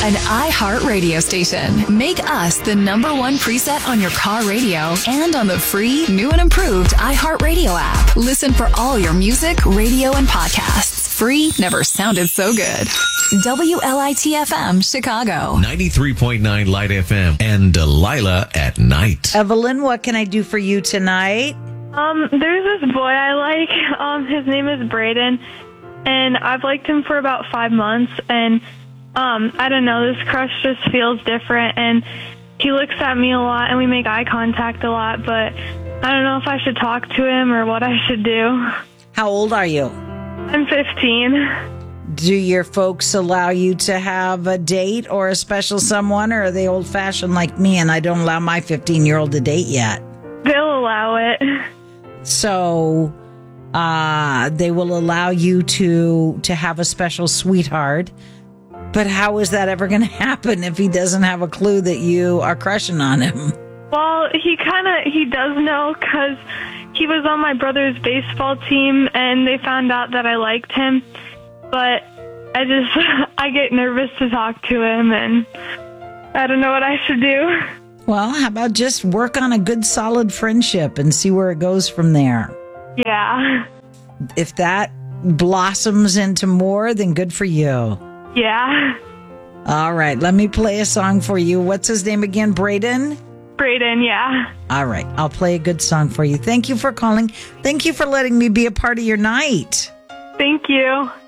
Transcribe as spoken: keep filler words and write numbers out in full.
an iHeart radio station. Make us the number one preset on your car radio and on the free, new and improved iHeart Radio app. Listen for all your music, radio, and podcasts. Free never sounded so good. W L I T F M, Chicago. ninety-three point nine Light F M and Delilah at Night. Evelyn, what can I do for you tonight? Um, there's this boy I like. Um, his name is Braden, and I've liked him for about five months, and um, I don't know, this crush just feels different, and he looks at me a lot, and we make eye contact a lot, but I don't know if I should talk to him or what I should do. How old are you? I'm fifteen. Do your folks allow you to have a date or a special someone, or are they old-fashioned like me, and I don't allow my fifteen-year-old to date yet? They'll allow it. So uh, they will allow you to to have a special sweetheart. But how is that ever going to happen if he doesn't have a clue that you are crushing on him? Well, he kind of, he does know because he was on my brother's baseball team and they found out that I liked him. But I just, I get nervous to talk to him and I don't know what I should do. Well, how about just work on a good, solid friendship and see where it goes from there? Yeah. If that blossoms into more, then good for you. Yeah. All right, let me play a song for you. What's his name again? Braden? Braden, yeah. All right, I'll play a good song for you. Thank you for calling. Thank you for letting me be a part of your night. Thank you.